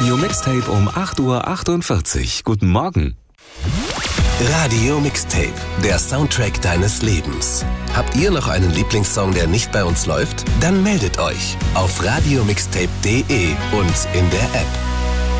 Radio Mixtape um 8:48 Uhr. Guten Morgen. Radio Mixtape, der Soundtrack deines Lebens. Habt ihr noch einen Lieblingssong, der nicht bei uns läuft? Dann meldet euch auf radiomixtape.de und in der App.